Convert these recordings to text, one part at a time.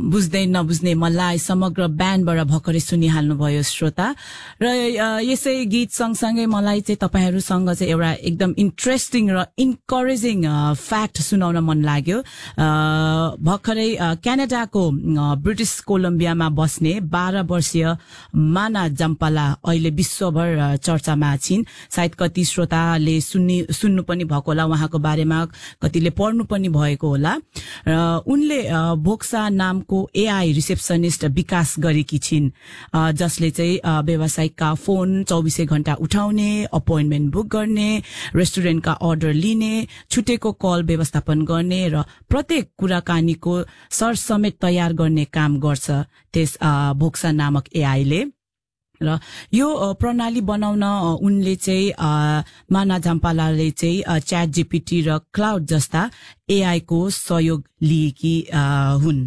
बुझ्दै नबुझ्ने मलाई समग्र ब्यान्डबाट भर्खरै सुनिहाल्नुभयो श्रोता र यसै गीत सँगसँगै मलाई चाहिँ तपाईहरुसँग चाहिँ एउटा एकदम इन्ट्रेस्टिङ र इन्करेजिङ फ्याक्ट सुनाउन मन लाग्यो। भर्खरै क्यानाडाको ब्रिटिश कोलम्बियामा बस्ने 12 वर्षीय माना जाम्पाला अहिले विश्वभर चर्चामा छिन्। सायद कति श्रोताले सुन्नु पनि भएको होला, उहाँको बारेमा कतिले पढ्नु पनि भएको होला। र उनले भोक्सा नामको एआई रिसेप्सनिस्ट विकास गरेकी छिन्, जसले चाहिँ व्यावसायिकका फोन 24 घण्टा उठाउने, अपोइन्टमेन्ट बुक गर्ने, रेस्टुरेन्टका अर्डर लिने, छुटेको कल व्यवस्थापन गर्ने र प्रत्येक कुराकानीको सरसमेत तयार गर्ने काम गर्छ त्यस भोक्सा नामक एआईले। र यो प्रणाली बनाउन उनले चाहिँ माना जाम्पालाले चाहिँ च्याट जीपीटी र क्लाउड जस्ता एआई को सहयोग लिएकी हुन्।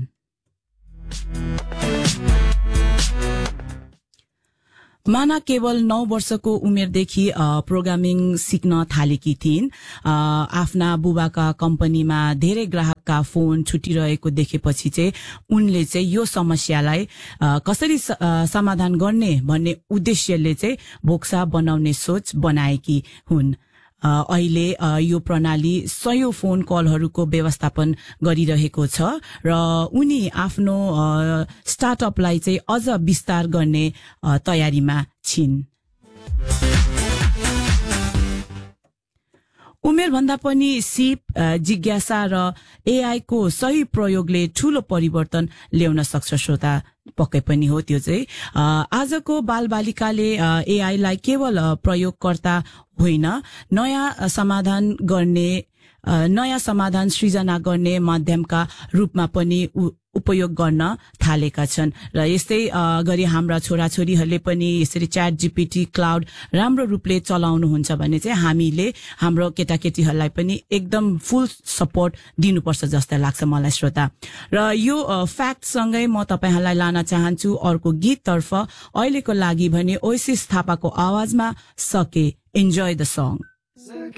माना केवल 9 वर्षको उमेरदेखि प्रोग्रामिङ सिक्न थालेकी थिइन्। आफ्ना बुबाका कम्पनीमा धेरै ग्राहकका फोन छुटिरहेको देखेपछि चाहिँ उनले चाहिँ यो समस्यालाई कसरी समाधान गर्ने भन्ने उद्देश्यले चाहिँ भोक्सा बनाउने सोच बनाएकी हुन्। अहिले यो प्रणाली 100 फोन कलहरूको व्यवस्थापन गरिरहेको छ र उनी आफ्नो स्टार्टअपलाई चाहिँ अझ विस्तार गर्ने तयारीमा छिन्। उमेर भन्दा पनि सिप, जिज्ञासा र एआई को सही प्रयोगले ठूलो परिवर्तन ल्याउन सक्छ श्रोता, पक्कै पनि हो त्यो चाहिँ। आजको बालबालिकाले एआई लाई केवल प्रयोगकर्ता होइन, नयाँ समाधान सृजना गर्ने माध्यमका रूपमा पनि उपयोग गर्न थालेका छन्। र यस्तै गरी हाम्रा छोराछोरीहरूले पनि यसरी च्याट जीपीटी क्लाउड राम्रो रूपले चलाउनुहुन्छ भने चाहिँ हामीले हाम्रो केटाकेटीहरूलाई पनि एकदम फुल सपोर्ट दिनुपर्छ जस्तो लाग्छ मलाई श्रोता। र यो फ्याक्ट सँगै म तपाईहरुलाई लान चाहन्छु अर्को गीततर्फ। अहिलेको लागि भने ओएसिस थापाको आवाजमा सके। Enjoy the song.